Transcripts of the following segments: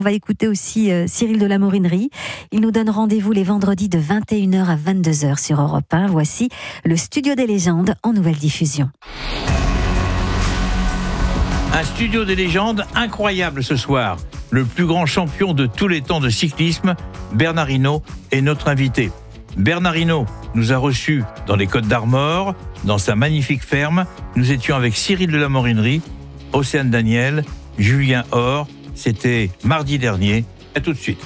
On va écouter aussi Cyril de la Morinerie. Il nous donne rendez-vous les vendredis de 21h à 22h sur Europe 1. Voici le Studio des légendes en nouvelle diffusion. Un Studio des légendes incroyable ce soir. Le plus grand champion de tous les temps de cyclisme, Bernard Hinault, est notre invité. Bernard Hinault nous a reçus dans les Côtes d'Armor, dans sa magnifique ferme. Nous étions avec Cyril de la Morinerie, Océane Daniel, Julien Or. C'était mardi dernier. À tout de suite.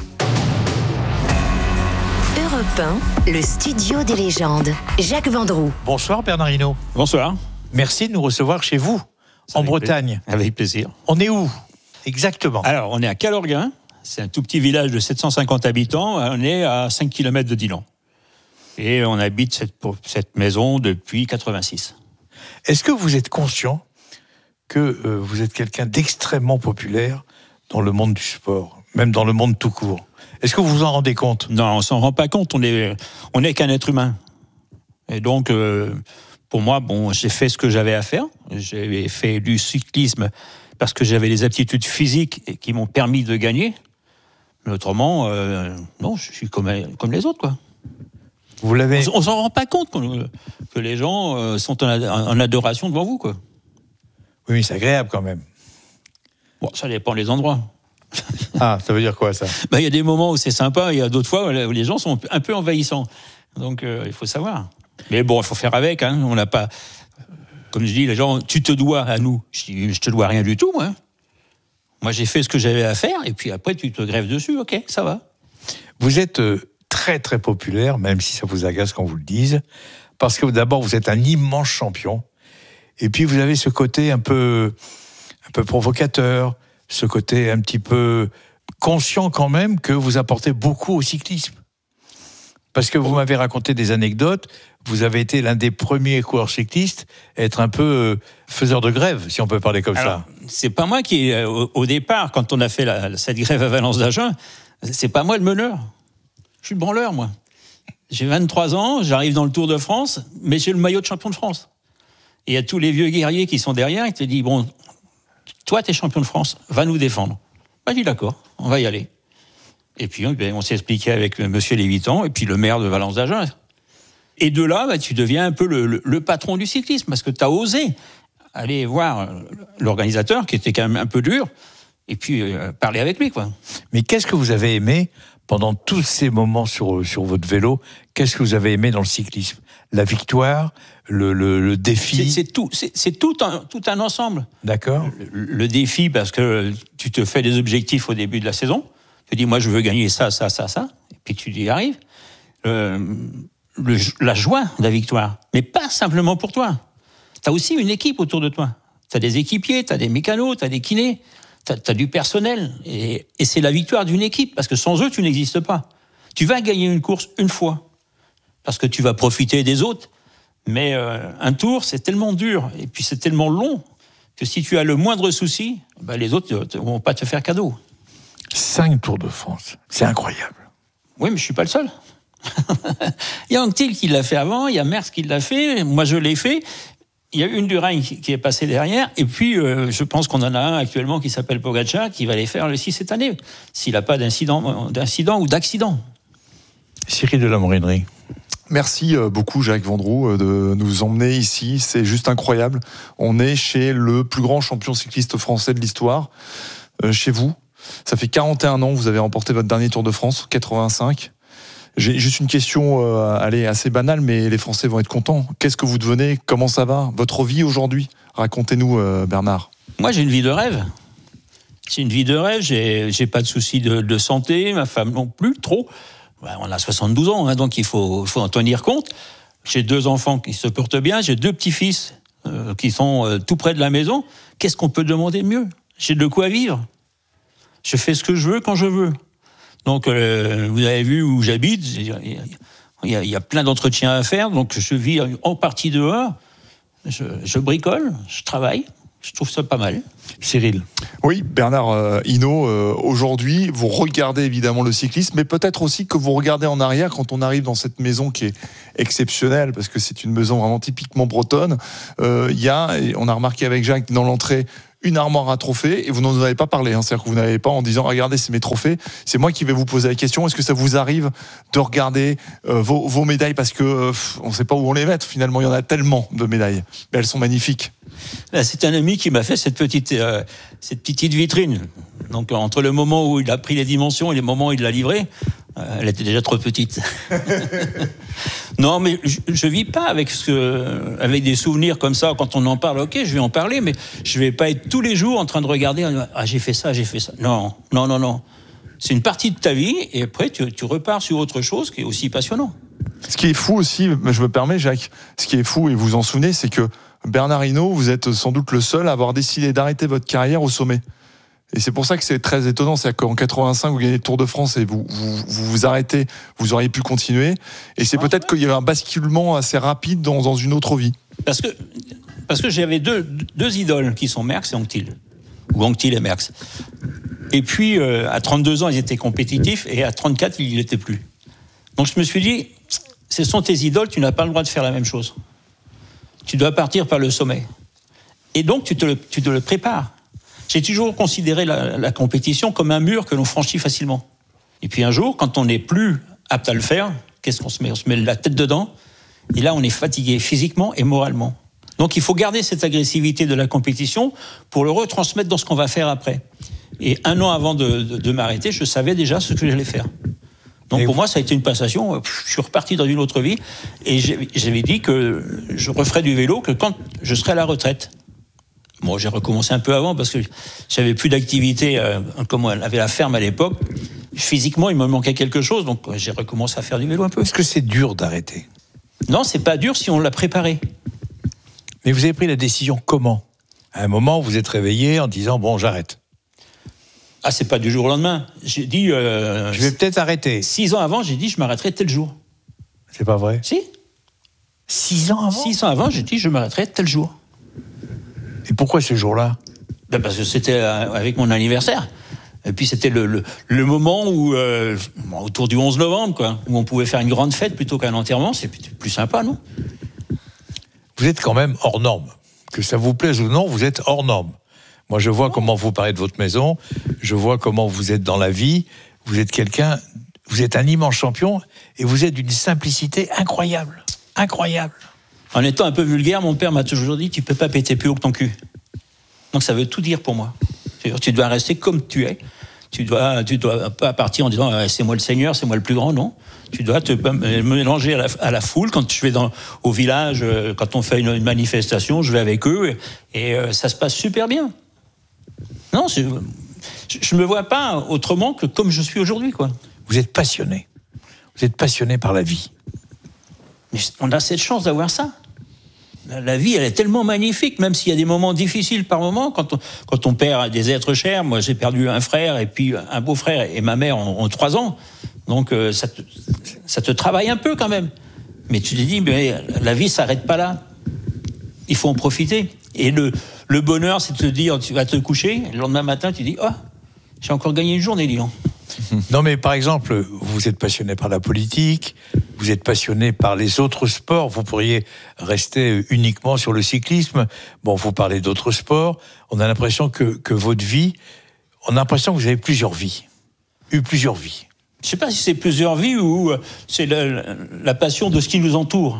Europe 1, le Studio des légendes. Jacques Vendroux. Bonsoir Bernard Hinault. Bonsoir. Merci de nous recevoir chez vous, en Bretagne. Avec plaisir. On est où exactement? Alors, on est à Calorguin. C'est un tout petit village de 750 habitants. On est à 5 km de Dinan. Et on habite cette maison depuis 86. Est-ce que vous êtes conscient que vous êtes quelqu'un d'extrêmement populaire dans le monde du sport, même dans le monde tout court? Est-ce que vous vous en rendez compte? Non, on s'en rend pas compte. On est qu'un être humain. Et donc, pour moi, j'ai fait ce que j'avais à faire. J'ai fait du cyclisme parce que j'avais les aptitudes physiques et qui m'ont permis de gagner. Mais autrement, non, je suis comme les autres, quoi. Vous l'avez... On s'en rend pas compte que les gens sont en adoration devant vous, quoi. Oui, mais c'est agréable quand même. Bon, ça dépend des endroits. Ah, ça veut dire quoi, ça? Il y a des moments où c'est sympa, il y a d'autres fois où les gens sont un peu envahissants. Donc, il faut savoir. Mais bon, il faut faire avec. Hein. On n'a pas... Comme je dis, les gens, tu te dois à nous. Je dis, je te dois rien du tout, moi. Moi, j'ai fait ce que j'avais à faire, et puis après, tu te greffes dessus. Ok, ça va. Vous êtes très, très populaire, même si ça vous agace quand vous le dites, parce que d'abord, vous êtes un immense champion, et puis vous avez ce côté un peu provocateur, ce côté un petit peu conscient quand même que vous apportez beaucoup au cyclisme. Parce que vous m'avez raconté des anecdotes, vous avez été l'un des premiers coureurs cyclistes à être un peu faiseur de grève, si on peut parler comme ça. C'est pas moi qui, au départ, quand on a fait cette grève à Valence d'Agen, c'est pas moi le meneur. Je suis le branleur, moi. J'ai 23 ans, j'arrive dans le Tour de France, mais j'ai le maillot de champion de France. Et il y a tous les vieux guerriers qui sont derrière, qui te disent, bon, toi, t'es champion de France, va nous défendre. Je dis d'accord, on va y aller. Et puis, on s'est expliqué avec monsieur Lévitan, et puis le maire de Valence d'Agen. Et de là, tu deviens un peu le patron du cyclisme, parce que tu as osé aller voir l'organisateur, qui était quand même un peu dur, et puis parler avec lui, quoi. Mais qu'est-ce que vous avez aimé pendant tous ces moments sur votre vélo? Qu'est-ce que vous avez aimé dans le cyclisme? La victoire, le défi? C'est tout un ensemble. D'accord. Le défi, parce que tu te fais des objectifs au début de la saison. Tu dis, moi, je veux gagner ça. Et puis tu y arrives. La joie de la victoire. Mais pas simplement pour toi. Tu as aussi une équipe autour de toi. Tu as des équipiers, tu as des mécanos, tu as des kinés, tu as du personnel. Et c'est la victoire d'une équipe, parce que sans eux, tu n'existes pas. Tu vas gagner une course une fois, parce que tu vas profiter des autres. Mais un tour, c'est tellement dur, et puis c'est tellement long, que si tu as le moindre souci, les autres ne vont pas te faire cadeau. 5 Tours de France, c'est incroyable. Oui, mais je ne suis pas le seul. Il y a Anquetil qui l'a fait avant, il y a Merckx qui l'a fait, moi je l'ai fait. Il y a une du Rhin qui est passée derrière, et puis je pense qu'on en a un actuellement qui s'appelle Pogacar, qui va les faire aussi cette année, s'il n'a pas d'incident ou d'accident. Cyril de la Morinerie. Merci beaucoup Jacques Vendroux de nous emmener ici, c'est juste incroyable. On est chez le plus grand champion cycliste français de l'histoire, chez vous. Ça fait 41 ans que vous avez remporté votre dernier Tour de France, 85. J'ai juste une question assez banale, mais les Français vont être contents. Qu'est-ce que vous devenez? Comment ça va? Votre vie aujourd'hui? Racontez-nous, Bernard. Moi, j'ai une vie de rêve. C'est une vie de rêve, j'ai pas de soucis de santé, ma femme non plus, trop. On a 72 ans, hein, donc il faut en tenir compte. J'ai 2 enfants qui se portent bien, j'ai 2 petits-fils qui sont tout près de la maison. Qu'est-ce qu'on peut demander de mieux? J'ai de quoi vivre. Je fais ce que je veux quand je veux. Donc, vous avez vu où j'habite, il y a plein d'entretiens à faire, donc je vis en partie dehors, je bricole, je travaille, je trouve ça pas mal. Cyril. Oui, Bernard Hinault, aujourd'hui, vous regardez évidemment le cyclisme, mais peut-être aussi que vous regardez en arrière quand on arrive dans cette maison qui est exceptionnelle, parce que c'est une maison vraiment typiquement bretonne. Il y a, on a remarqué avec Jacques dans l'entrée, une armoire à trophées et vous n'en avez pas parlé. C'est-à-dire que vous n'avez pas en disant regardez, c'est mes trophées. C'est moi qui vais vous poser la question. Est-ce que ça vous arrive de regarder vos médailles parce que on ne sait pas où on les met. Finalement, il y en a tellement de médailles, mais elles sont magnifiques. Là, c'est un ami qui m'a fait cette petite vitrine. Donc entre le moment où il a pris les dimensions et le moment où il l'a livrée, elle était déjà trop petite. Non, mais je vis pas avec des souvenirs comme ça. Quand on en parle, ok, je vais en parler, mais je vais pas être tous les jours en train de regarder. Ah, j'ai fait ça. Non. C'est une partie de ta vie, et après tu repars sur autre chose qui est aussi passionnant. Ce qui est fou aussi, je me permets, Jacques, ce qui est fou, et vous vous en souvenez, c'est que Bernard Hinault, vous êtes sans doute le seul à avoir décidé d'arrêter votre carrière au sommet. Et c'est pour ça que c'est très étonnant, c'est qu'en 85, vous gagnez le Tour de France et vous arrêtez, vous auriez pu continuer. Et c'est peut-être qu'il y avait un basculement assez rapide dans une autre vie. Parce que j'avais deux idoles qui sont Merckx et Anquetil. Ou Anquetil et Merckx. Et puis, à 32 ans, ils étaient compétitifs, et à 34, ils ne l'étaient plus. Donc je me suis dit, ce sont tes idoles, tu n'as pas le droit de faire la même chose. Tu dois partir par le sommet. Et donc, tu te le prépares. J'ai toujours considéré la compétition comme un mur que l'on franchit facilement. Et puis un jour, quand on n'est plus apte à le faire, qu'est-ce qu'on se met ? On se met la tête dedans, et là, on est fatigué physiquement et moralement. Donc il faut garder cette agressivité de la compétition pour le retransmettre dans ce qu'on va faire après. Et 1 an avant de m'arrêter, je savais déjà ce que j'allais faire. Donc pour moi, ça a été une passation. Je suis reparti dans une autre vie, et j'avais dit que je referais du vélo que quand je serais à la retraite. Bon, j'ai recommencé un peu avant parce que j'avais plus d'activité, comme on avait la ferme à l'époque. Physiquement, il me manquait quelque chose, donc j'ai recommencé à faire du vélo un peu. Est-ce que c'est dur d'arrêter ? Non, c'est pas dur si on l'a préparé. Mais vous avez pris la décision comment ? À un moment, vous êtes réveillé en disant bon, j'arrête. Ah, c'est pas du jour au lendemain. J'ai dit. Je vais peut-être arrêter. 6 ans avant, j'ai dit je m'arrêterai tel jour. C'est pas vrai ? Si. 6 ans avant ? 6 ans avant, j'ai dit je m'arrêterai tel jour. Et pourquoi ce jour-là ? Parce que c'était avec mon anniversaire. Et puis c'était le moment où, autour du 11 novembre, quoi, où on pouvait faire une grande fête plutôt qu'un enterrement. C'est plus sympa, non ? Vous êtes quand même hors norme. Que ça vous plaise ou non, vous êtes hors norme. Moi, je vois comment vous parlez de votre maison, je vois comment vous êtes dans la vie. Vous êtes quelqu'un, vous êtes un immense champion, et vous êtes d'une simplicité incroyable. Incroyable. En étant un peu vulgaire, mon père m'a toujours dit « tu peux pas péter plus haut que ton cul ». Donc ça veut tout dire pour moi. C'est-à-dire, tu dois rester comme tu es. Tu dois pas partir en disant « c'est moi le Seigneur, c'est moi le plus grand », non. Tu dois te mélanger à la foule. Quand je vais au village, quand on fait une manifestation, je vais avec eux, et ça se passe super bien. Non, je me vois pas autrement que comme je suis aujourd'hui, quoi. Vous êtes passionné. Vous êtes passionné par la vie. Mais on a cette chance d'avoir ça. La vie, elle est tellement magnifique, même s'il y a des moments difficiles par moment, quand on perd des êtres chers. Moi, j'ai perdu un frère et puis un beau-frère, et ma mère ont 3 ans. Donc, ça te travaille un peu quand même. Mais tu te dis, mais la vie s'arrête pas là. Il faut en profiter. Et le bonheur, c'est de te dire, tu vas te coucher, et le lendemain matin, tu dis, oh, j'ai encore gagné une journée, dis donc. Non, mais par exemple, vous êtes passionné par la politique, vous êtes passionné par les autres sports, vous pourriez rester uniquement sur le cyclisme. Bon, vous parlez d'autres sports, on a l'impression que votre vie, on a l'impression que vous avez plusieurs vies, eu plusieurs vies. Je ne sais pas si c'est plusieurs vies ou c'est la passion de ce qui nous entoure.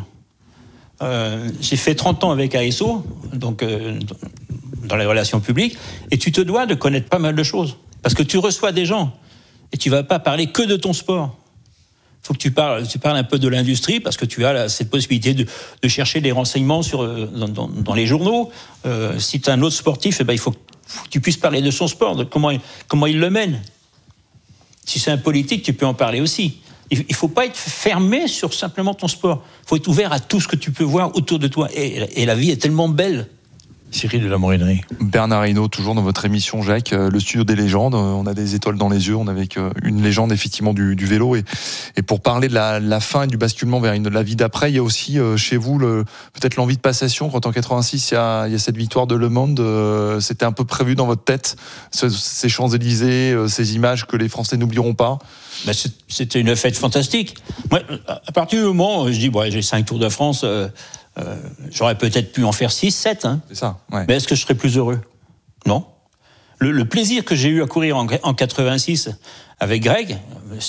J'ai fait 30 ans avec ASO, donc dans les relations publiques, et tu te dois de connaître pas mal de choses. Parce que tu reçois des gens, et tu ne vas pas parler que de ton sport. Il faut que tu parles un peu de l'industrie, parce que tu as cette possibilité de chercher des renseignements dans les journaux. Si tu es un autre sportif, il faut que tu puisses parler de son sport, de comment il le mène. Si c'est un politique, tu peux en parler aussi. Il ne faut pas être fermé sur simplement ton sport. Il faut être ouvert à tout ce que tu peux voir autour de toi. Et la vie est tellement belle. Cyril de la Morinerie. Bernard Hinault, toujours dans votre émission, Jacques, le studio des légendes. On a des étoiles dans les yeux, on est avec une légende effectivement du vélo. Et pour parler de la fin et du basculement vers la vie d'après, il y a aussi chez vous peut-être l'envie de passation. Quand en 86, il y a cette victoire de Le Mans, c'était un peu prévu dans votre tête, ces Champs-Élysées, ces images que les Français n'oublieront pas. C'était une fête fantastique. Moi, à partir du moment où je dis, j'ai 5 Tours de France, j'aurais peut-être pu en faire 6, 7. Hein. C'est ça, ouais. Mais est-ce que je serais plus heureux ? Non. Le plaisir que j'ai eu à courir en 86 avec Greg,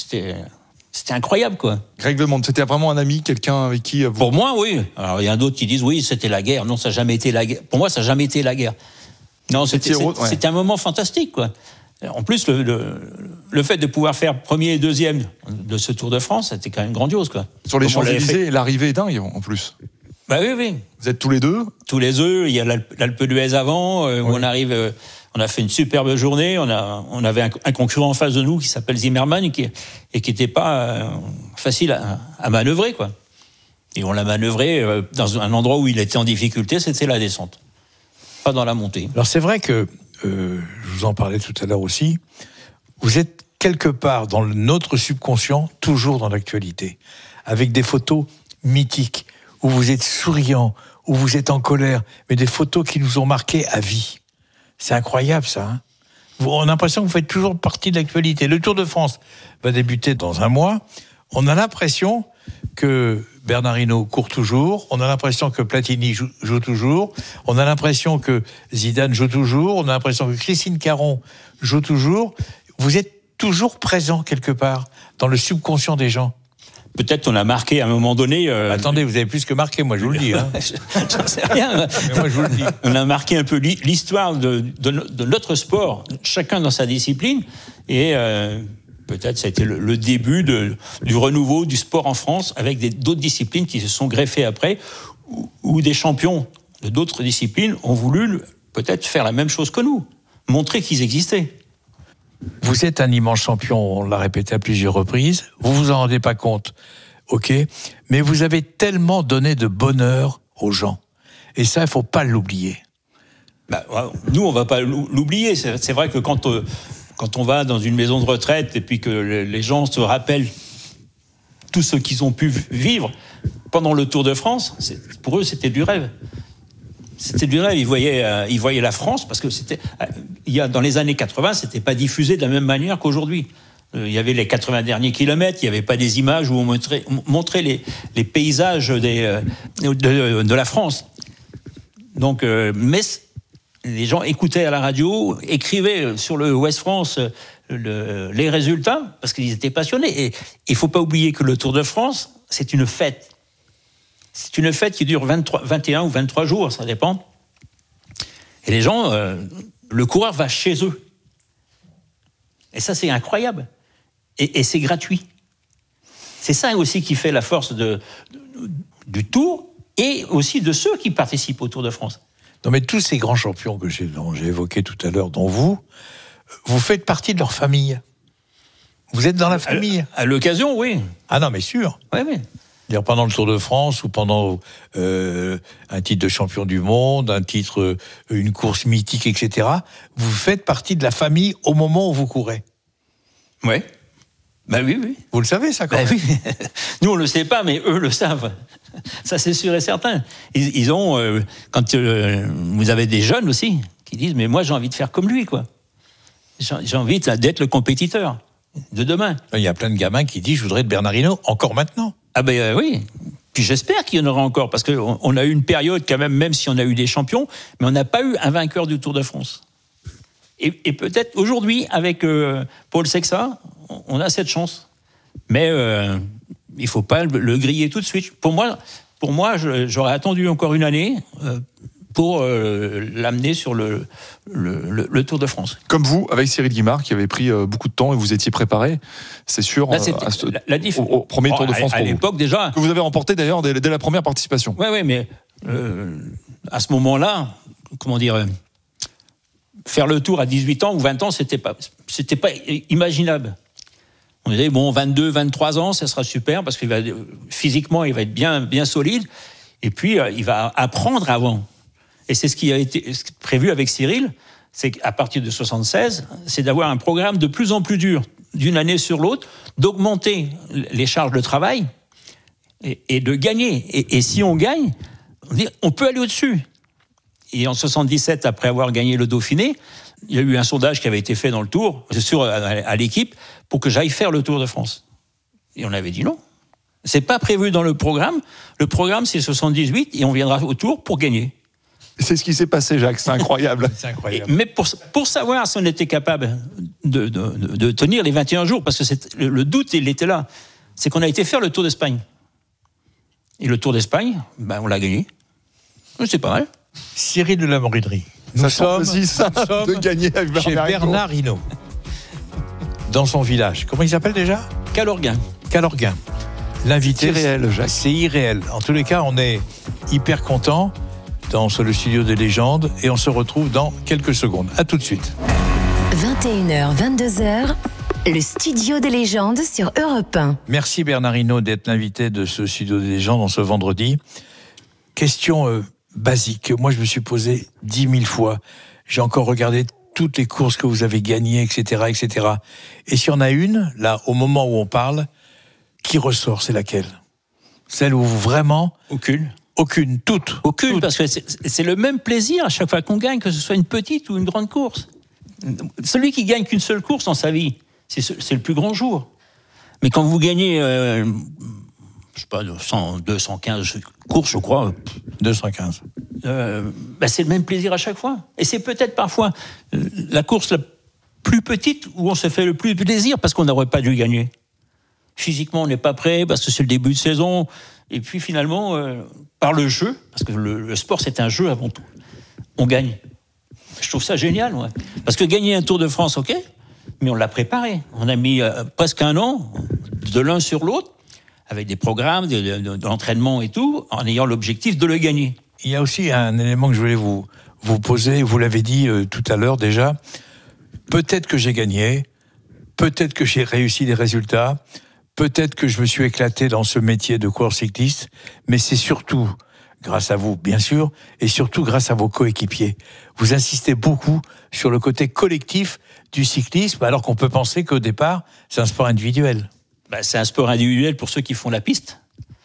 c'était incroyable, quoi. Greg LeMond, c'était vraiment un ami, quelqu'un avec qui... Pour moi, oui. Alors, il y en a d'autres qui disent, oui, c'était la guerre. Non, ça n'a jamais été la guerre. Pour moi, ça n'a jamais été la guerre. Non, c'était un moment fantastique, quoi. En plus, le fait de pouvoir faire premier et deuxième de ce Tour de France, c'était quand même grandiose, quoi. Sur les Champs-Élysées, l'arrivée est dingue, en plus. Bah oui. Vous êtes tous les deux ? Tous les deux. Il y a l'Alpe d'Huez avant, où on arrive... on a fait une superbe journée. On avait un concurrent en face de nous qui s'appelle Zimmermann et qui n'était pas facile à manœuvrer, quoi. Et on l'a manœuvré dans un endroit où il était en difficulté, c'était la descente, pas dans la montée. Alors c'est vrai que, je vous en parlais tout à l'heure aussi, vous êtes quelque part dans notre subconscient, toujours dans l'actualité, avec des photos mythiques, où vous êtes souriant, où vous êtes en colère, mais des photos qui nous ont marqués à vie. C'est incroyable, ça. Hein, on a l'impression que vous faites toujours partie de l'actualité. Le Tour de France va débuter dans un mois. On a l'impression que Bernard Hinault court toujours. On a l'impression que Platini joue toujours. On a l'impression que Zidane joue toujours. On a l'impression que Christine Caron joue toujours. Vous êtes toujours présent quelque part dans le subconscient des gens. Peut-être on a marqué à un moment donné... Attendez, vous avez plus que marqué, moi je vous le dis. Hein. J'en sais rien. Mais moi je vous le dis. On a marqué un peu l'histoire de notre sport, chacun dans sa discipline. Et peut-être ça a été le début du renouveau du sport en France avec d'autres disciplines qui se sont greffées après, où des champions de d'autres disciplines ont voulu peut-être faire la même chose que nous, montrer qu'ils existaient. Vous êtes un immense champion, on l'a répété à plusieurs reprises, vous vous en rendez pas compte, ok, mais vous avez tellement donné de bonheur aux gens, et ça, il faut pas l'oublier. Nous, on va pas l'oublier, c'est vrai que quand on va dans une maison de retraite, et puis que les gens se rappellent tout ce qu'ils ont pu vivre pendant le Tour de France, pour eux, c'était du rêve. C'était du rêve, ils voyaient la France, parce que dans les années 80, c'était pas diffusé de la même manière qu'aujourd'hui. Il y avait les 80 derniers kilomètres, il n'y avait pas des images où on montrait les paysages de la France. Donc, mais les gens écoutaient à la radio, écrivaient sur le Ouest France les résultats, parce qu'ils étaient passionnés. Et il ne faut pas oublier que le Tour de France, c'est une fête. C'est une fête qui dure 21 ou 23 jours, ça dépend. Et les gens, le coureur va chez eux. Et ça, c'est incroyable. Et c'est gratuit. C'est ça aussi qui fait la force du Tour et aussi de ceux qui participent au Tour de France. Non, mais tous ces grands champions dont j'ai évoqué tout à l'heure, dont vous faites partie de leur famille. Vous êtes dans la famille. À l'occasion, oui. Ah non, mais sûr. Oui. C'est-à-dire pendant le Tour de France ou pendant un titre de champion du monde, un titre, une course mythique, etc., vous faites partie de la famille au moment où vous courez. Oui. Ben oui. Vous le savez, ça, quand même. Oui. Nous, on ne le sait pas, mais eux le savent. Ça, c'est sûr et certain. Ils ont... quand vous avez des jeunes aussi qui disent « Mais moi, j'ai envie de faire comme lui, quoi. J'ai envie d'être le compétiteur de demain. » Il y a plein de gamins qui disent « Je voudrais être Bernard Hinault, encore maintenant. » Ah ben oui. Puis j'espère qu'il y en aura encore, parce qu'on a eu une période quand même si on a eu des champions, mais on n'a pas eu un vainqueur du Tour de France. Et peut-être aujourd'hui, avec Paul Sexat, on a cette chance. Mais il ne faut pas le griller tout de suite. Pour moi, j'aurais attendu encore une année pour l'amener sur le Tour de France. Comme vous, avec Cyril Guimard, qui avait pris beaucoup de temps et vous étiez préparé, c'est sûr, au premier Tour de France à l'époque vous. Déjà. Que vous avez remporté d'ailleurs dès la première participation. Oui, mais à ce moment-là, comment dire, faire le Tour à 18 ans ou 20 ans, c'était pas imaginable. On disait, 22, 23 ans, ça sera super, parce que physiquement, il va être bien solide, et puis il va apprendre avant. Et c'est ce qui a été prévu avec Cyril, c'est qu'à partir de 76, c'est d'avoir un programme de plus en plus dur, d'une année sur l'autre, d'augmenter les charges de travail et de gagner. Et si on gagne, on peut aller au-dessus. Et en 77, après avoir gagné le Dauphiné, il y a eu un sondage qui avait été fait dans le Tour, à l'équipe, pour que j'aille faire le Tour de France. Et on avait dit non. C'est pas prévu dans le programme. Le programme, c'est 78, et on viendra au Tour pour gagner. C'est ce qui s'est passé, Jacques, c'est incroyable. C'est incroyable. Mais pour savoir si on était capable de tenir les 21 jours, parce que le doute, il était là, c'est qu'on a été faire le Tour d'Espagne. Et le Tour d'Espagne, on l'a gagné. C'est pas mal. Cyril de la Morinerie. Nous sommes de gagner avec chez Bernard Hinault. Dans son village. Comment il s'appelle déjà ? Calorguin. L'invité, c'est irréel, Jacques. C'est irréel. En tous les cas, on est hyper content dans le studio des légendes et on se retrouve dans quelques secondes. À tout de suite. 21h, 22h, le studio des légendes sur Europe 1. Merci Bernard Hinault d'être l'invité de ce studio des légendes en ce vendredi. Question basique que moi je me suis posée 10 000 fois. J'ai encore regardé toutes les courses que vous avez gagnées, etc., etc. Et s'il y en a une, là, au moment où on parle, qui ressort, c'est laquelle ? Celle où vraiment... Aucune, toutes. Aucune, parce que c'est le même plaisir à chaque fois qu'on gagne, que ce soit une petite ou une grande course. Celui qui gagne qu'une seule course dans sa vie, c'est le plus grand jour. Mais quand vous gagnez, je sais pas, 215 courses, je crois. 215. C'est le même plaisir à chaque fois. Et c'est peut-être parfois la course la plus petite où on se fait le plus plaisir parce qu'on n'aurait pas dû gagner. Physiquement, on n'est pas prêt parce que c'est le début de saison. Et puis finalement, par le jeu, parce que le sport c'est un jeu avant tout, on gagne. Je trouve ça génial, ouais. Parce que gagner un Tour de France, ok, mais on l'a préparé. On a mis presque un an de l'un sur l'autre, avec des programmes, de l'entraînement et tout, en ayant l'objectif de le gagner. Il y a aussi un élément que je voulais vous poser, vous l'avez dit tout à l'heure déjà, peut-être que j'ai gagné, peut-être que j'ai réussi des résultats, peut-être que je me suis éclaté dans ce métier de coureur cycliste, mais c'est surtout grâce à vous, bien sûr, et surtout grâce à vos coéquipiers. Vous insistez beaucoup sur le côté collectif du cyclisme, alors qu'on peut penser qu'au départ, c'est un sport individuel. C'est un sport individuel pour ceux qui font la piste.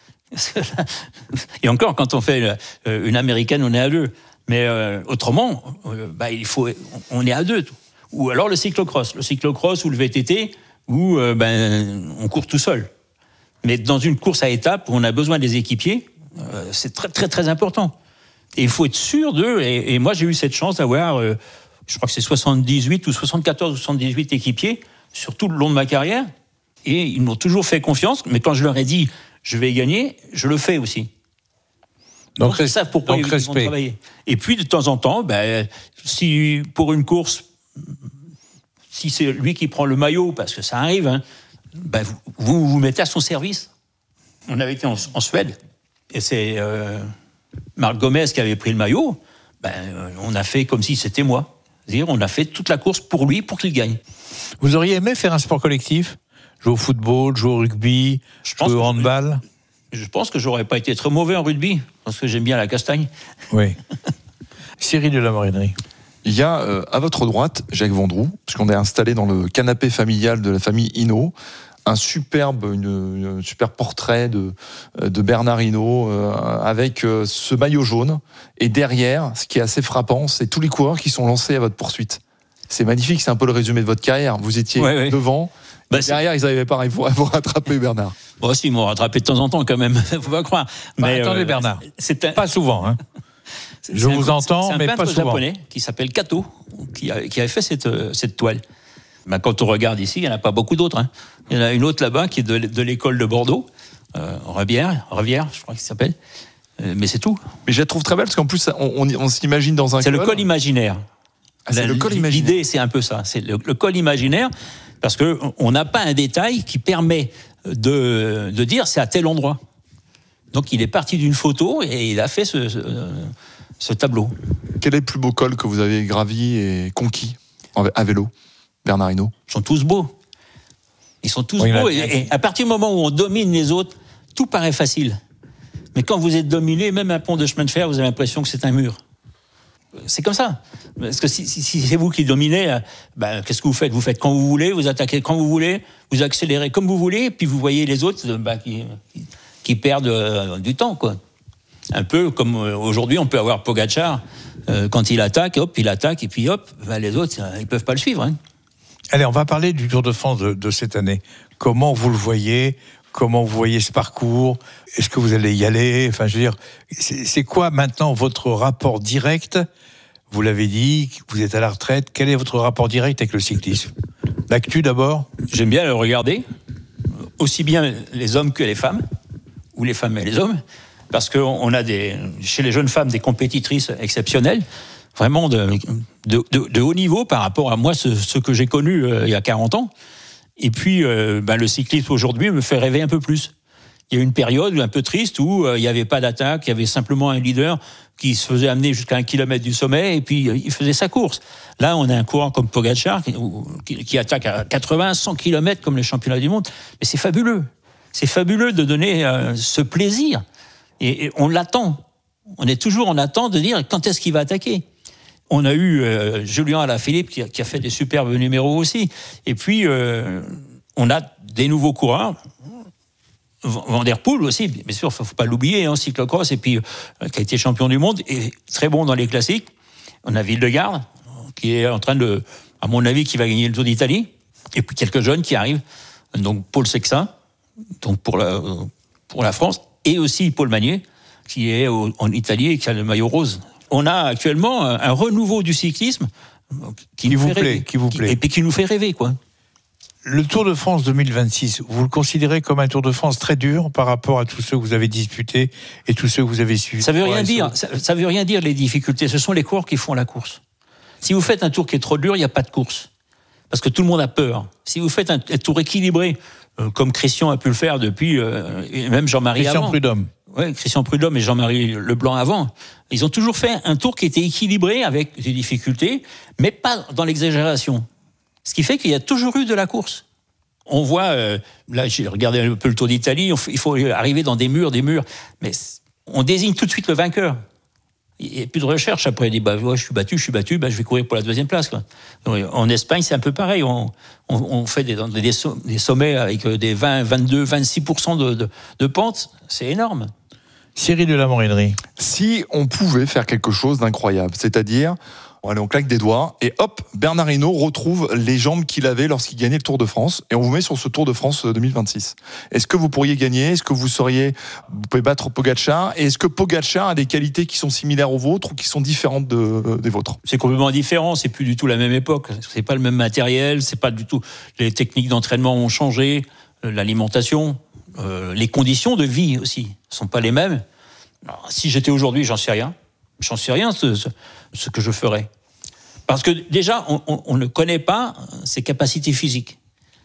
Et encore, quand on fait une américaine, on est à deux. Mais autrement, on est à deux. Ou alors le cyclocross ou le VTT, où on court tout seul. Mais dans une course à étapes où on a besoin des équipiers, c'est très très très important. Et il faut être sûr d'eux. Et moi j'ai eu cette chance d'avoir, je crois que c'est 78 ou 74 ou 78 équipiers sur tout le long de ma carrière. Et ils m'ont toujours fait confiance. Mais quand je leur ai dit je vais gagner, je le fais aussi. Donc ils savent pourquoi ils vont travailler. Et puis de temps en temps, si pour une course, si c'est lui qui prend le maillot, parce que ça arrive, vous mettez à son service. On avait été en Suède, et c'est Marc Gomez qui avait pris le maillot. On a fait comme si c'était moi. C'est-à-dire, on a fait toute la course pour lui, pour qu'il gagne. Vous auriez aimé faire un sport collectif ? Jouer au football, jouer au rugby, jouer au handball ? Je pense que j'aurais pas été très mauvais en rugby, parce que j'aime bien la castagne. Oui. Cyril de la Morinerie. Il y a à votre droite Jacques Vendroux, puisqu'on est installé dans le canapé familial de la famille Hinault, un super portrait de Bernard Hinault avec ce maillot jaune. Et derrière, ce qui est assez frappant, c'est tous les coureurs qui sont lancés à votre poursuite. C'est magnifique, c'est un peu le résumé de votre carrière. Vous étiez devant, derrière, ils n'arrivaient pas à vous rattraper, Bernard. Bon, si, ils m'ont rattrapé de temps en temps quand même, faut pas croire. Mais attendez, Bernard, pas souvent, hein. Je vous entends, mais pas souvent. C'est un peintre japonais qui s'appelle Kato, qui avait fait cette toile. Quand on regarde ici, il n'y en a pas beaucoup d'autres. Hein. Il y en a une autre là-bas qui est de l'école de Bordeaux, Revière, je crois qu'il s'appelle. Mais c'est tout. Mais je la trouve très belle parce qu'en plus, on s'imagine dans un col. C'est le col imaginaire. C'est le col imaginaire. L'idée, c'est un peu ça. C'est le col imaginaire parce qu'on n'a pas un détail qui permet de dire c'est à tel endroit. Donc il est parti d'une photo et il a fait ce tableau. Quel est le plus beau col que vous avez gravi et conquis à vélo, Bernard Hinault ? Ils sont tous beaux. Ils sont tous beaux. Et à partir du moment où on domine les autres, tout paraît facile. Mais quand vous êtes dominé, même un pont de chemin de fer, vous avez l'impression que c'est un mur. C'est comme ça. Parce que si c'est vous qui dominez, qu'est-ce que vous faites ? Vous faites quand vous voulez, vous attaquez quand vous voulez, vous accélérez comme vous voulez, puis vous voyez les autres qui perdent du temps, quoi. Un peu comme aujourd'hui, on peut avoir Pogačar, quand il attaque, il attaque, et puis les autres, ils peuvent pas le suivre. Hein. Allez, on va parler du Tour de France de cette année. Comment vous le voyez ? Comment vous voyez ce parcours? Est-ce que vous allez y aller? Enfin, je veux dire, c'est quoi maintenant votre rapport direct? Vous l'avez dit, vous êtes à la retraite. Quel est votre rapport direct avec le cyclisme? L'actu d'abord? J'aime bien le regarder, aussi bien les hommes que les femmes, ou les femmes et les hommes, parce qu'on a chez les jeunes femmes des compétitrices exceptionnelles, vraiment de haut niveau par rapport à moi, ce que j'ai connu il y a 40 ans. Et puis, le cyclisme aujourd'hui me fait rêver un peu plus. Il y a eu une période un peu triste où il n'y avait pas d'attaque, il y avait simplement un leader qui se faisait amener jusqu'à 1 kilomètre du sommet et puis il faisait sa course. Là, on a un coureur comme Pogačar qui attaque à 80, 100 kilomètres comme les championnats du monde. Mais c'est fabuleux. C'est fabuleux de donner ce plaisir. Et on l'attend. On est toujours en attente de dire quand est-ce qu'il va attaquer. On a eu Julien Alaphilippe qui a fait des superbes numéros aussi. Et puis, on a des nouveaux coureurs. Van der Poel aussi, bien sûr, il ne faut pas l'oublier, en cyclocross, et puis qui a été champion du monde, et très bon dans les classiques. On a Vingegaard, qui est en train de, à mon avis, qui va gagner le Tour d'Italie. Et puis quelques jeunes qui arrivent. Donc Paul Sexin, donc pour la France, et aussi Paul Magnier, qui est en Italie et qui a le maillot rose. On a actuellement un renouveau du cyclisme qui nous plaît, et puis qui nous fait rêver, quoi. Le Tour de France 2026, vous le considérez comme un Tour de France très dur par rapport à tous ceux que vous avez disputés et tous ceux que vous avez suivis? Ça veut rien dire. Ça veut rien dire, les difficultés. Ce sont les coureurs qui font la course. Si vous faites un tour qui est trop dur, il n'y a pas de course. Parce que tout le monde a peur. Si vous faites un tour équilibré, comme Christian a pu le faire depuis, et même Jean-Marie avant. Prudhomme. Oui, Christian Prudhomme et Jean-Marie Leblanc avant. Ils ont toujours fait un tour qui était équilibré avec des difficultés, mais pas dans l'exagération. Ce qui fait qu'il y a toujours eu de la course. On voit, là j'ai regardé un peu le Tour d'Italie, il faut arriver dans des murs, mais on désigne tout de suite le vainqueur. Il n'y a plus de recherche après, il dit je suis battu, je vais courir pour la deuxième place, quoi. Donc, en Espagne c'est un peu pareil, on fait des sommets avec des 20, 22, 26% de pente, c'est énorme. Cyril de la Morinerie. Si on pouvait faire quelque chose d'incroyable, c'est-à-dire allez, on claque des doigts et hop, Bernard Hinault retrouve les jambes qu'il avait lorsqu'il gagnait le Tour de France et on vous met sur ce Tour de France 2026. Est-ce que vous pourriez gagner? Est-ce que vous pouvez battre Pogačar? Et est-ce que Pogačar a des qualités qui sont similaires aux vôtres ou qui sont différentes des vôtres? C'est complètement différent, c'est plus du tout la même époque, c'est pas le même matériel, c'est pas du tout, les techniques d'entraînement ont changé, l'alimentation, les conditions de vie aussi sont pas les mêmes. Alors, si j'étais aujourd'hui, j'en sais rien ce que je ferais. Parce que déjà, on ne connaît pas ses capacités physiques.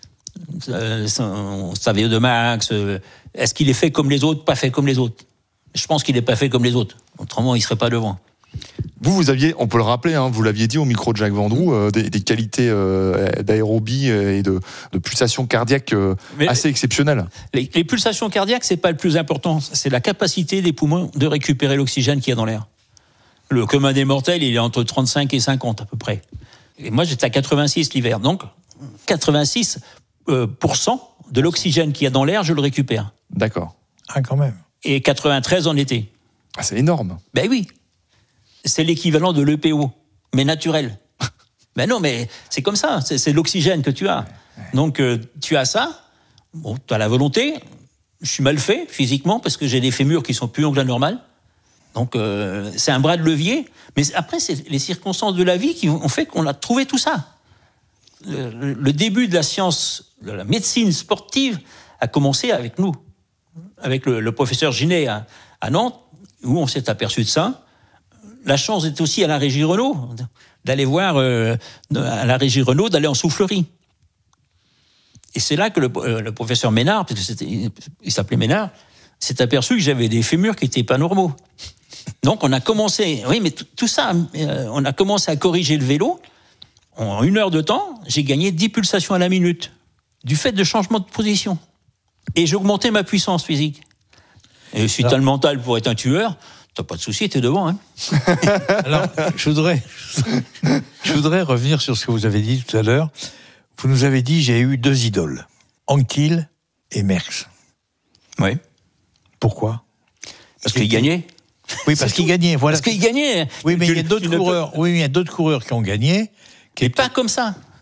Sa VO2 max, est-ce qu'il est fait comme les autres, pas fait comme les autres? Je pense qu'il n'est pas fait comme les autres. Autrement, il ne serait pas devant. Vous aviez, on peut le rappeler, vous l'aviez dit au micro de Jacques Vendroux, des qualités d'aérobie et de pulsation cardiaque assez exceptionnelles. Les pulsations cardiaques, c'est pas le plus important. C'est la capacité des poumons de récupérer l'oxygène qu'il y a dans l'air. Le commun des mortels, il est entre 35 et 50 à peu près. Et moi, j'étais à 86 l'hiver. Donc, 86% de l'oxygène qu'il y a dans l'air, je le récupère. D'accord. Ah, quand même. Et 93 en été. Ah, c'est énorme. Ben oui. C'est l'équivalent de l'EPO, mais naturel. Ben non, mais c'est comme ça. C'est l'oxygène que tu as. Donc, tu as ça. Bon, tu as la volonté. Je suis mal fait physiquement parce que j'ai des fémurs qui sont plus longs que la normale. Donc, c'est un bras de levier. Mais après, c'est les circonstances de la vie qui ont fait qu'on a trouvé tout ça. Le début de la science, de la médecine sportive, a commencé avec nous. Avec le professeur Ginet à Nantes, où on s'est aperçu de ça. La chance est aussi à la Régie Renault, d'aller voir à la Régie Renault, d'aller en soufflerie. Et c'est là que le professeur Ménard, parce qu'il s'appelait Ménard, s'est aperçu que j'avais des fémurs qui n'étaient pas normaux. Donc on a commencé, oui, mais tout ça, on a commencé à corriger le vélo. En 1 heure de temps, j'ai gagné 10 pulsations à la minute, du fait de changement de position. Et j'ai augmenté ma puissance physique. Et si t'as le mental pour être un tueur, t'as pas de souci, t'es devant. Hein. Alors, je voudrais revenir sur ce que vous avez dit tout à l'heure. Vous nous avez dit, j'ai eu 2 idoles, Anquetil et Merckx. Oui. Pourquoi? Parce qu'il gagnait. Oui, parce qu'il gagnait. Voilà. Parce qu'il gagnait. Oui, mais il y a d'autres coureurs. Oui, il y a d'autres coureurs qui ont gagné. Et pas comme ça.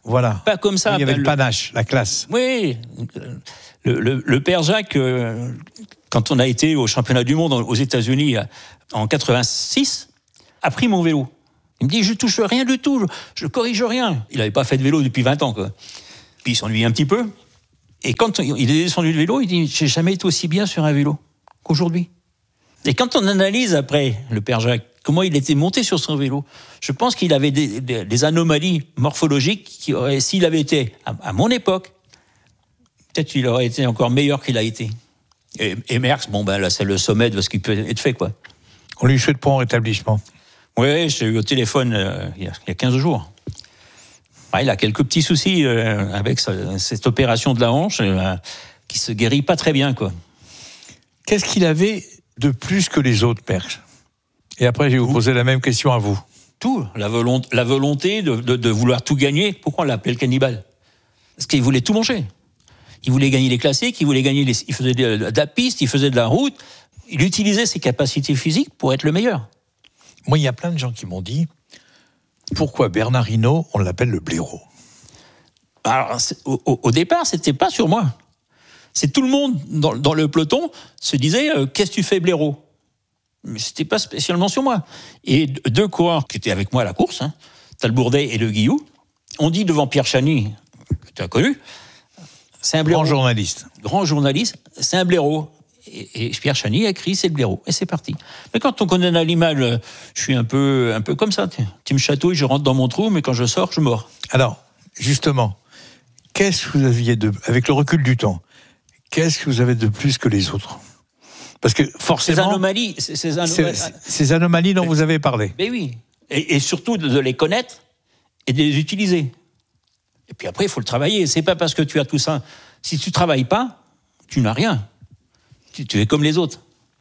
Voilà. Pas comme ça. Il y avait le panache, la classe. Oui. Le père Jacques, quand on a été au championnat du monde aux États-Unis en 86, a pris mon vélo. Il me dit, je touche rien du tout, je corrige rien. Il n'avait pas fait de vélo depuis 20 ans, quoi. Puis il s'ennuyait un petit peu. Et quand il est descendu de vélo, il dit, j'ai jamais été aussi bien sur un vélo qu'aujourd'hui. Et quand on analyse après, le père Jacques, comment il était monté sur son vélo, je pense qu'il avait des anomalies morphologiques qui auraient, s'il avait été à mon époque, peut-être qu'il aurait été encore meilleur qu'il a été. Et Merckx, là, c'est le sommet de ce qui peut être fait, quoi. On lui souhaite prompt rétablissement. Oui, j'ai eu au téléphone il y a 15 jours. Il a quelques petits soucis avec cette opération de la hanche qui se guérit pas très bien, quoi. Qu'est-ce qu'il avait de plus que les autres, Merckx? Et après, je vais vous poser la même question à vous. Tout. La volonté de vouloir tout gagner. Pourquoi on l'appelait le cannibale? Parce qu'il voulait tout manger. Il voulait gagner les classiques, il faisait de la piste, il faisait de la route. Il utilisait ses capacités physiques pour être le meilleur. Moi, il y a plein de gens qui m'ont dit pourquoi Bernard Hinault, on l'appelle le blaireau. Alors, au départ, c'était pas sur moi. C'est tout le monde dans le peloton se disait qu'est-ce que tu fais, blaireau? Mais c'était pas spécialement sur moi. Et deux coureurs qui étaient avec moi à la course, Talbourdet et Le Guillou, ont dit devant Pierre Chany, que tu as connu, c'est un blaireau. Grand journaliste, c'est un blaireau. Et Pierre Chany a écrit, c'est le blaireau. Et c'est parti. Mais quand on connaît un animal, je suis un peu comme ça. Tu me chatouilles, je rentre dans mon trou, mais quand je sors, je mords. Alors, justement, qu'est-ce que vous aviez avec le recul du temps, qu'est-ce que vous avez de plus que les autres? Parce que forcément... Ces anomalies dont vous avez parlé. Mais oui. Et surtout de les connaître et de les utiliser. Et puis après, il faut le travailler. C'est pas parce que tu as tout ça. Si tu travailles pas, tu n'as rien. Tu es comme les autres.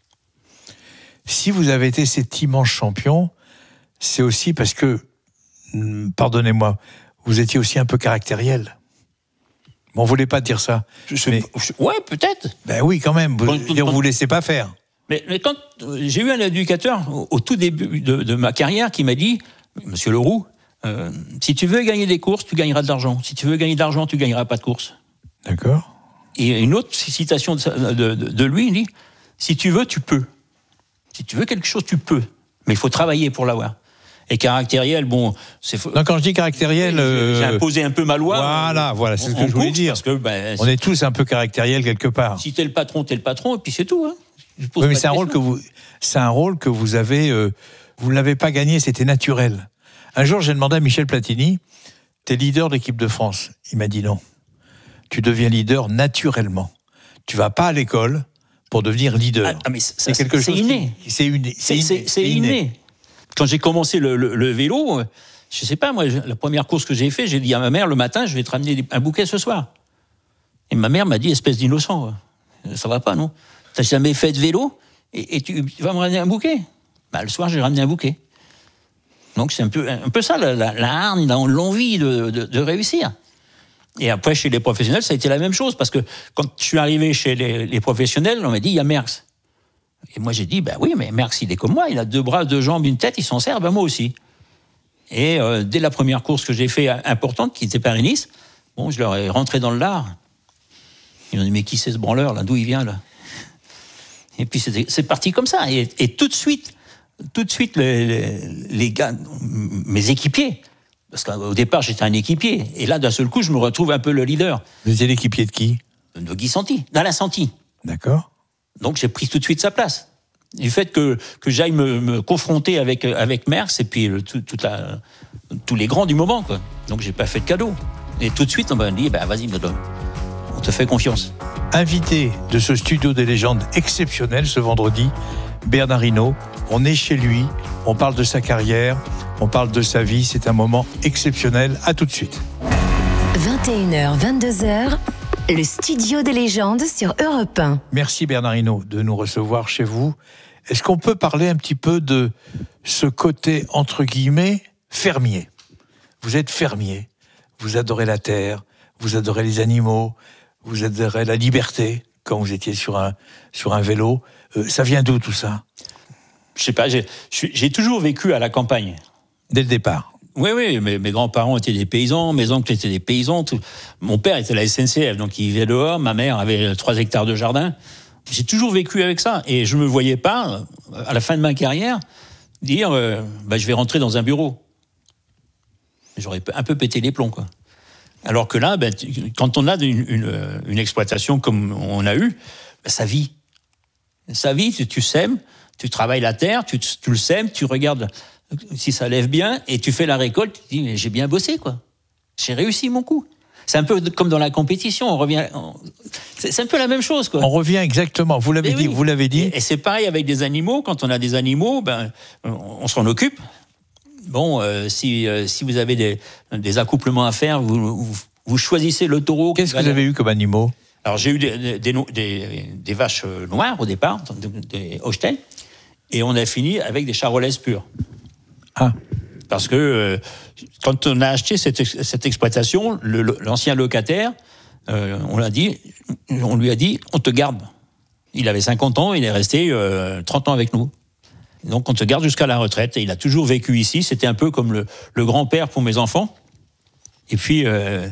Si vous avez été cet immense champion, c'est aussi parce que, pardonnez-moi, vous étiez aussi un peu caractériel. Bon, on ne voulait pas dire ça. Ouais, peut-être. Ben oui, quand même. On ne vous laissez pas faire. Mais quand j'ai eu un éducateur au tout début de ma carrière qui m'a dit, Monsieur Leroux, si tu veux gagner des courses, tu gagneras de l'argent. Si tu veux gagner de l'argent, tu gagneras pas de courses. D'accord. Et une autre citation de lui, il dit, si tu veux, tu peux. Si tu veux quelque chose, tu peux. Mais il faut travailler pour l'avoir. Et caractériel, bon, c'est... Non, quand je dis caractériel... J'ai imposé un peu ma loi. Voilà, c'est ce que je voulais dire. Parce que, on est tous un peu caractériels quelque part. Si t'es le patron, et puis c'est tout. Oui, mais c'est un rôle que vous avez... vous ne l'avez pas gagné, c'était naturel. Un jour, j'ai demandé à Michel Platini, t'es leader de l'équipe de France. Il m'a dit non. Tu deviens leader naturellement. Tu vas pas à l'école pour devenir leader. Mais c'est quelque chose. C'est inné. C'est inné. Quand j'ai commencé le vélo, je sais pas, moi, la première course que j'ai fait, j'ai dit à ma mère le matin, je vais te ramener un bouquet ce soir. Et ma mère m'a dit, espèce d'innocent, ça va pas, non? T'as jamais fait de vélo et tu vas me ramener un bouquet? Le soir, j'ai ramené un bouquet. Donc c'est un peu ça, la hargne, l'envie de réussir. Et après, chez les professionnels, ça a été la même chose, parce que quand je suis arrivé chez les professionnels, on m'a dit, il y a Merckx. Et moi, j'ai dit, oui, mais Merckx, il est comme moi, il a 2 bras, 2 jambes, une tête, il s'en sert, moi aussi. Et dès la première course que j'ai fait importante, qui était Paris-Nice, je leur ai rentré dans le lard. Ils m'ont dit, mais qui c'est ce branleur, là, d'où il vient, là? Et puis c'est parti comme ça. Et tout de suite, les gars, mes équipiers, parce qu'au départ, j'étais un équipier. Et là, d'un seul coup, je me retrouve un peu le leader. Vous étiez l'équipier de qui? De Guy Santi, d'Alain Santi. D'accord. Donc, j'ai pris tout de suite sa place. Du fait que j'aille me confronter avec Merckx et puis tous les grands du moment, quoi. Donc, j'ai pas fait de cadeau. Et tout de suite, on m'a dit, vas-y, on te fait confiance. Invité de ce studio des légendes exceptionnel ce vendredi, Bernard Hinault. On est chez lui, on parle de sa carrière, on parle de sa vie, c'est un moment exceptionnel. À tout de suite. 21h, 22h, le studio des légendes sur Europe 1. Merci Bernard Hinault de nous recevoir chez vous. Est-ce qu'on peut parler un petit peu de ce côté, entre guillemets, fermier? Vous êtes fermier, vous adorez la terre, vous adorez les animaux, vous adorez la liberté quand vous étiez sur un vélo. Ça vient d'où tout ça? Je sais pas, j'ai toujours vécu à la campagne. Dès le départ? Oui, mes grands-parents étaient des paysans, mes oncles étaient des paysans. Mon père était à la SNCF, donc il vivait dehors. Ma mère avait 3 hectares de jardin. J'ai toujours vécu avec ça. Et je ne me voyais pas, à la fin de ma carrière, dire je vais rentrer dans un bureau. J'aurais un peu pété les plombs, quoi. Alors que là, quand on a une exploitation comme on a eu, ça vit. Ça vit, tu sèmes, tu travailles la terre, tu le sèmes, tu regardes si ça lève bien, et tu fais la récolte, tu te dis, mais j'ai bien bossé, quoi. J'ai réussi mon coup. C'est un peu comme dans la compétition, c'est un peu la même chose, quoi. On revient exactement, vous l'avez dit, oui. Vous l'avez dit. Et c'est pareil avec des animaux, quand on a des animaux, on s'en occupe. Bon, si vous avez des accouplements à faire, vous choisissez le taureau. Qu'est-ce que vous avez eu comme animaux ? Alors j'ai eu des vaches noires au départ, des Holstein, et on a fini avec des charolaises pures. Ah. Parce que quand on a acheté cette exploitation, l'ancien locataire, on lui a dit, on te garde. Il avait 50 ans, il est resté 30 ans avec nous. Donc on te garde jusqu'à la retraite. Et il a toujours vécu ici. C'était un peu comme le grand-père pour mes enfants. Et puis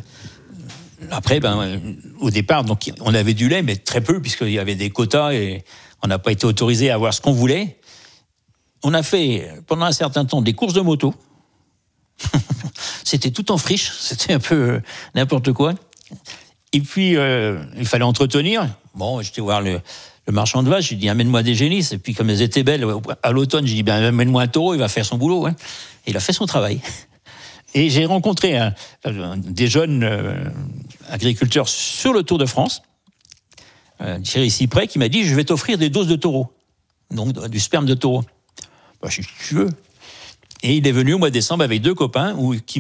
après, au départ, donc on avait du lait, mais très peu, puisqu'il y avait des quotas et on n'a pas été autorisé à avoir ce qu'on voulait. On a fait, pendant un certain temps, des courses de moto. C'était tout en friche, c'était un peu n'importe quoi. Et puis, il fallait entretenir. Bon, j'étais voir le marchand de vaches, j'ai dit, amène-moi des génisses. Et puis, comme elles étaient belles, à l'automne, j'ai dit, amène-moi un taureau, il va faire son boulot. Hein. Et il a fait son travail. Et j'ai rencontré des jeunes agriculteurs sur le Tour de France, Thierry Cyprès, qui m'a dit, je vais t'offrir des doses de taureau. Donc, du sperme de taureau. Je dis, tu veux. Et il est venu au mois de décembre avec 2 copains ils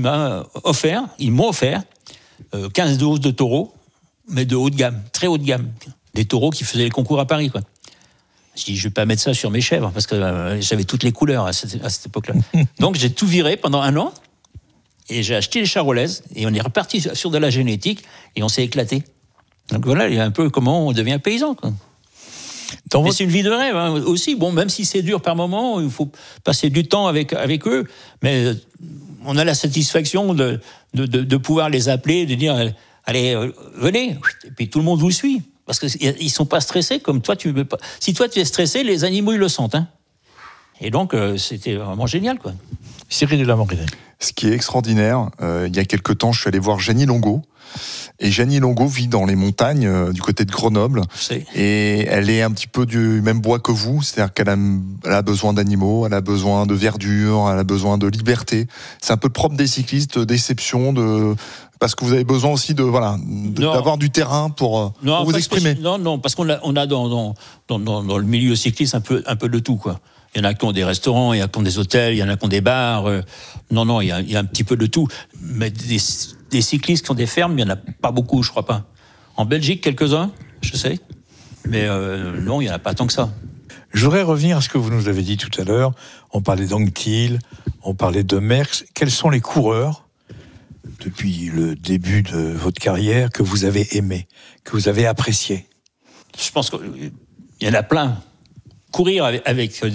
m'ont offert 15 doses de taureaux, mais de haut de gamme, très haut de gamme. Des taureaux qui faisaient les concours à Paris, quoi. Je dis, je vais pas mettre ça sur mes chèvres, parce que j'avais toutes les couleurs à cette époque-là. Donc j'ai tout viré pendant 1 an, et j'ai acheté les charolaises, et on est reparti sur de la génétique, et on s'est éclaté. Donc voilà, il y a un peu comment on devient paysan, quoi. Mais c'est une vie de rêve, hein, aussi. Bon, même si c'est dur par moment, il faut passer du temps avec eux. Mais on a la satisfaction de pouvoir les appeler, de dire allez, venez. Et puis tout le monde vous suit. Parce qu'ils ne sont pas stressés comme toi, tu veux pas. Si toi tu es stressé, les animaux ils le sentent. Hein. Et donc c'était vraiment génial, quoi. Cyril de la Morinnerie. Ce qui est extraordinaire, il y a quelque temps, je suis allé voir Jeannie Longo. Et Jeannie Longo vit dans les montagnes du côté de Grenoble. Et elle est un petit peu du même bois que vous. C'est-à-dire qu'elle a besoin d'animaux, elle a besoin de verdure, elle a besoin de liberté. C'est un peu propre des cyclistes, d'exception, parce que vous avez besoin aussi d'avoir du terrain pour vous exprimer. Non, parce qu'on a dans le milieu cycliste un peu de tout, quoi. Il y en a qui ont des restaurants, il y en a qui ont des hôtels, il y en a qui ont des bars. Non, il y a un petit peu de tout. Mais des cyclistes qui ont des fermes, il n'y en a pas beaucoup, je crois pas. En Belgique, quelques-uns, je sais. Mais non, il n'y en a pas tant que ça. Je voudrais revenir à ce que vous nous avez dit tout à l'heure. On parlait d'Anquetil, on parlait de Merckx. Quels sont les coureurs, depuis le début de votre carrière, que vous avez aimés, que vous avez appréciés ? Je pense qu'il y en a plein. Courir avec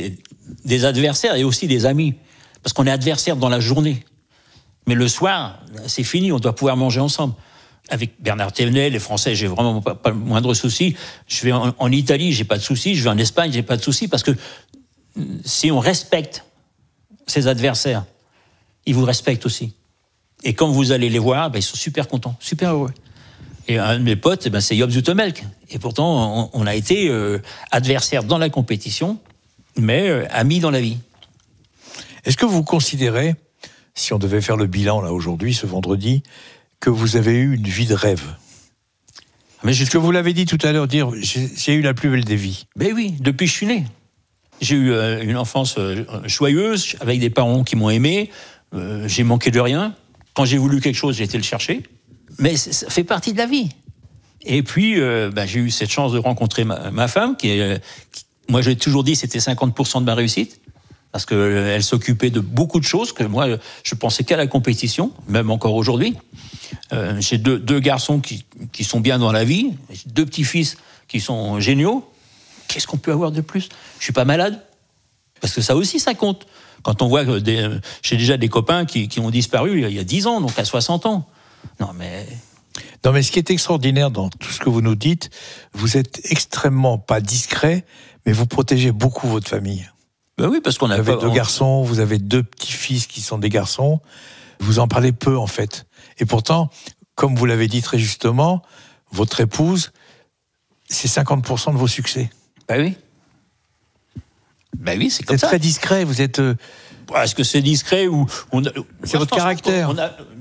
des adversaires et aussi des amis. Parce qu'on est adversaires dans la journée. Mais le soir, c'est fini, on doit pouvoir manger ensemble. Avec Bernard Thévenet, les Français, j'ai vraiment pas le moindre souci. Je vais en Italie, j'ai pas de souci. Je vais en Espagne, j'ai pas de souci. Parce que si on respecte ses adversaires, ils vous respectent aussi. Et quand vous allez les voir, ils sont super contents, super heureux. Et un de mes potes, c'est Job Zoetemelk. Et pourtant, on a été adversaires dans la compétition, mais amis dans la vie. Est-ce que vous considérez, si on devait faire le bilan là aujourd'hui, ce vendredi, que vous avez eu une vie de rêve ? Mais ce que vous l'avez dit tout à l'heure, dire j'ai eu la plus belle des vies. Mais oui, depuis que je suis né. J'ai eu une enfance joyeuse, avec des parents qui m'ont aimé. J'ai manqué de rien. Quand j'ai voulu quelque chose, j'ai été le chercher. Mais ça fait partie de la vie. Et puis, j'ai eu cette chance de rencontrer ma femme, moi, j'ai toujours dit c'était 50% de ma réussite, parce qu'elle s'occupait de beaucoup de choses, que moi, je pensais qu'à la compétition, même encore aujourd'hui. J'ai deux garçons qui sont bien dans la vie, 2 petits-fils qui sont géniaux. Qu'est-ce qu'on peut avoir de plus ? Je suis pas malade. Parce que ça aussi, ça compte. Quand on voit que j'ai déjà des copains qui ont disparu il y a 10 ans, donc à 60 ans. Non, mais ce qui est extraordinaire dans tout ce que vous nous dites, vous êtes extrêmement pas discret, mais vous protégez beaucoup votre famille. Ben oui, parce qu'on a Vous avez 2 garçons, vous avez 2 petits-fils qui sont des garçons. Vous en parlez peu, en fait. Et pourtant, comme vous l'avez dit très justement, votre épouse, c'est 50% de vos succès. Ben oui. Ben oui, c'est comme ça. Vous êtes très discret, vous êtes... Est-ce que c'est discret ou c'est votre caractère.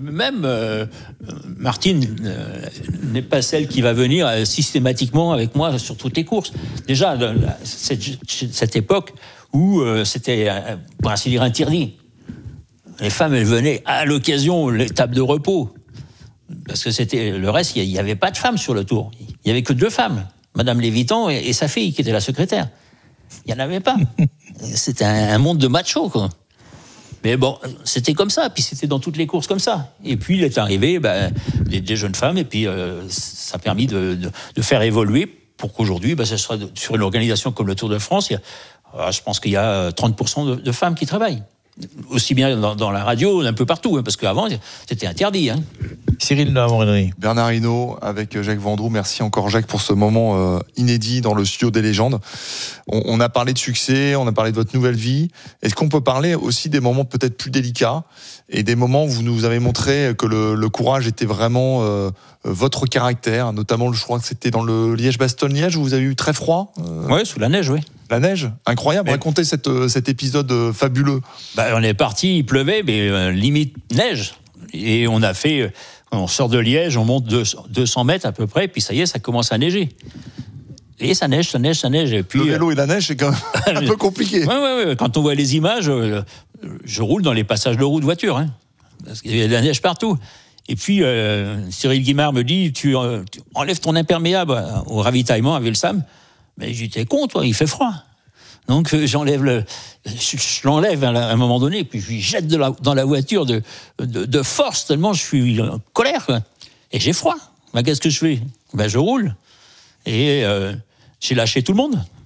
Martine n'est pas celle qui va venir systématiquement avec moi sur toutes les courses. Déjà, cette époque où c'était, pour ainsi dire, interdit. Les femmes, elles venaient à l'occasion, l'étape de repos. Parce que c'était le reste, il n'y avait pas de femmes sur le Tour. Il n'y avait que 2 femmes, Madame Lévitan et sa fille, qui était la secrétaire. Il n'y en avait pas. C'était un monde de machos, quoi. Mais bon, c'était comme ça, puis c'était dans toutes les courses comme ça. Et puis il est arrivé des jeunes femmes, et puis ça a permis de faire évoluer pour qu'aujourd'hui, ce soit sur une organisation comme le Tour de France, je pense qu'il y a 30% de femmes qui travaillent. Aussi bien dans la radio, un peu partout, parce qu'avant, c'était interdit. Cyril de la Morinerie. Bernard Hinault avec Jacques Vendroux. Merci encore, Jacques, pour ce moment inédit dans le studio des légendes. On a parlé de succès, on a parlé de votre nouvelle vie. Est-ce qu'on peut parler aussi des moments peut-être plus délicats et des moments où vous nous avez montré que le courage était vraiment votre caractère, notamment, je crois que c'était dans le Liège-Bastogne-Liège, où vous avez eu très froid Oui, sous la neige, oui. La neige, incroyable. Racontez cet épisode fabuleux. On est parti, il pleuvait, mais limite neige. Et on sort de Liège, on monte 200 mètres à peu près, puis ça y est, ça commence à neiger. Et ça neige. Et puis, le vélo et la neige, c'est quand même un peu compliqué. Oui. Quand on voit les images, je roule dans les passages de roue de voiture, parce qu'il y a de la neige partout. Et puis, Cyril Guimard me dit, tu enlèves ton imperméable au ravitaillement à Velsam. Mais j'étais con, toi, il fait froid. Donc je l'enlève à un moment donné, puis je lui jette dans la voiture de force, tellement je suis en colère, quoi. Et j'ai froid. Qu'est-ce que je fais ? Je roule. Et j'ai lâché tout le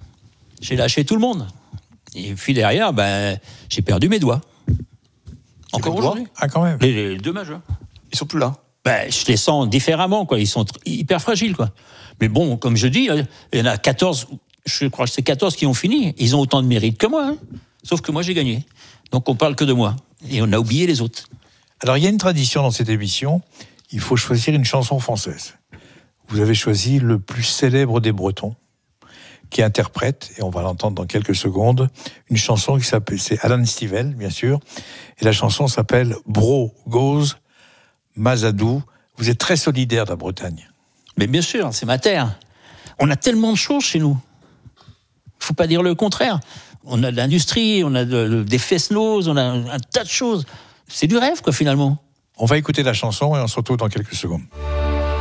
monde. Et puis derrière, j'ai perdu mes doigts. Encore aujourd'hui. Ah, quand même. Les 2 majeurs. Ils sont plus là. Je les sens différemment, quoi. Ils sont hyper fragiles, quoi. Mais bon, comme je dis, il y en a 14, je crois que c'est 14 qui ont fini. Ils ont autant de mérite que moi, sauf que moi, j'ai gagné. Donc, on parle que de moi. Et on a oublié les autres. Alors, il y a une tradition dans cette émission. Il faut choisir une chanson française. Vous avez choisi le plus célèbre des Bretons, qui interprète, et on va l'entendre dans quelques secondes, une chanson qui s'appelle, c'est Alan Stivell, bien sûr. Et la chanson s'appelle Bro Goes Mazadou. Vous êtes très solidaire de la Bretagne. Mais bien sûr, c'est ma terre. On a tellement de choses chez nous. Il ne faut pas dire le contraire. On a de l'industrie, on a des fest-noz, on a un tas de choses. C'est du rêve, quoi, finalement. On va écouter la chanson et on se retrouve dans quelques secondes.